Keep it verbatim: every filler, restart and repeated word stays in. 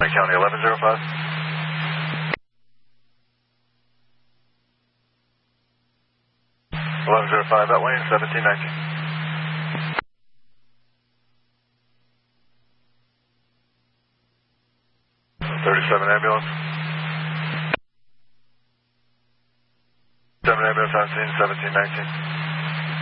County eleven zero five. eleven zero five, that way, seventeen nineteen. thirty-seven ambulance. seven ambulance on scene, seventeen nineteen.